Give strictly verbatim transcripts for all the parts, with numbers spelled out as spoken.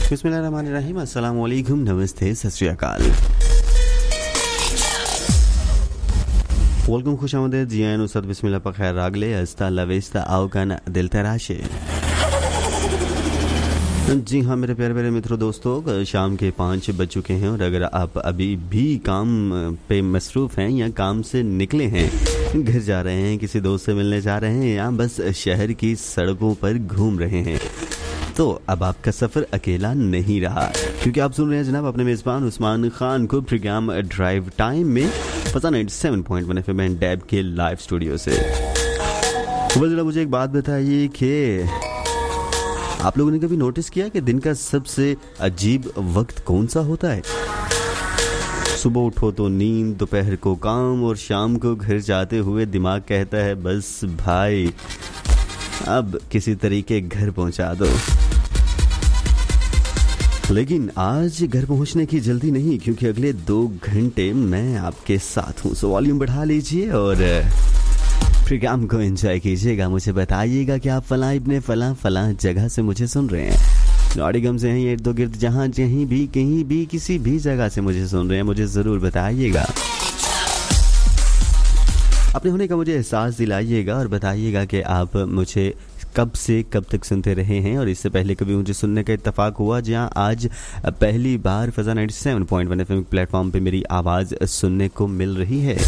बिस्मिल्लाहिर्रहमानिर्रहीम, अस्सलाम वालेकुम, नमस्ते, सत श्री अकाल। वेलकम, खुश आमदीद, जियान उस्ताद, बिस्मिल्लाह पर खैर रागले, अस्ता लवेस्ता आउकाना दिल तराशे। जी हाँ मेरे प्यारे प्यारे मित्रों, दोस्तों, शाम के पाँच बज चुके हैं और अगर आप अभी भी काम पे मसरूफ़ हैं या काम से निकले हैं, घर जा रहे हैं, किसी दोस्त से मिलने जा रहे हैं या बस शहर की सड़कों पर घूम रहे हैं, तो अब आपका सफ़र अकेला नहीं रहा, क्योंकि आप सुन रहे हैं जनाब अपने मेज़बान उस्मान खान को प्रोग्राम ड्राइव टाइम में पता नहीं seven point one F M and dab के लाइव स्टूडियो से। बस जरा मुझे एक बात बताइए कि आप लोगों ने कभी नोटिस किया कि दिन का सबसे अजीब वक्त कौन सा होता है? सुबह उठो तो नींद, दोपहर को काम और शाम को घर जाते हुए दिमाग कहता है बस भाई अब किसी तरीके घर पहुंचा दो। लेकिन आज घर पहुंचने की जल्दी नहीं, क्योंकि अगले दो घंटे मैं आपके साथ हूं। सो वॉल्यूम बढ़ा लीजिए और प्रोग्राम को एंजॉय कीजिएगा। मुझे बताइएगा कि आप फलां इब्ने फलां फलां जगह से मुझे सुन रहे हैं, नॉटिंघम से हैं, ये इर्द गिर्द जहां कहीं भी कहीं भी किसी भी जगह से मुझे सुन रहे हैं, मुझे ज़रूर बताइएगा। अपने होने का मुझे एहसास दिलाइएगा और बताइएगा कि आप मुझे कब से कब तक सुनते रहे हैं और इससे पहले कभी मुझे सुनने का इत्तेफाक हुआ, जहां आज पहली बार फजा ninety seven point one FM platform पे मेरी आवाज़ सुनने को मिल रही है।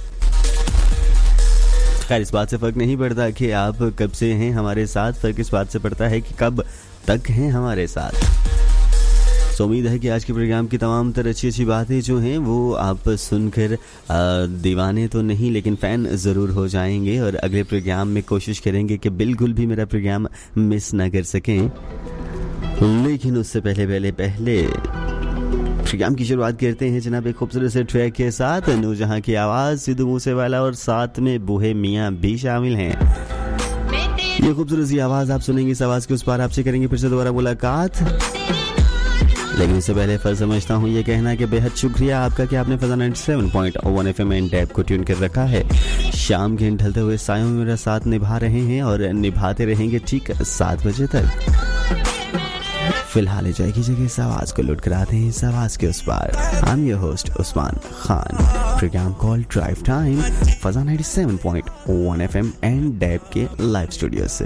खैर, इस बात से फ़र्क नहीं पड़ता कि आप कब से हैं हमारे साथ, फ़र्क इस बात से पड़ता है कि कब तक हैं हमारे साथ। तो उम्मीद है कि आज के प्रोग्राम की तमाम तरह अच्छी अच्छी बातें जो हैं वो आप सुनकर दीवाने तो नहीं लेकिन फ़ैन ज़रूर हो जाएंगे और अगले प्रोग्राम में कोशिश करेंगे कि बिल्कुल भी मेरा प्रोग्राम मिस ना कर सकें। लेकिन उससे पहले पहले पहले प्रोग्राम की शुरुआत करते हैं जनाब एक खूबसूरत से ट्रैक के साथ। नूरजहां की आवाज़, सिद्धू मूसेवाला और साथ में बूहे मियाँ भी शामिल हैं। ये खूबसूरत सी आवाज़ आप सुनेंगे, इस आवाज़ के उस पार आपसे करेंगे फिर से दोबारा मुलाकात। लेकिन उससे पहले फर्ज समझता हूँ ये कहना कि बेहद शुक्रिया आपका कि आपने फजा ninety seven point one FM and dab को ट्यून कर रखा है। शाम के ढलते हुए सायों में मेरा साथ निभा रहे हैं और निभाते रहेंगे ठीक सात बजे तक। फिलहाल ही जाएगी जगह इस आवाज़ को लुट कराते हैं इस आवाज़ के उस पार। I am your host Usman Khan, programme call drive time, फजा ninety seven point one FM and dab के लाइव स्टूडियो से।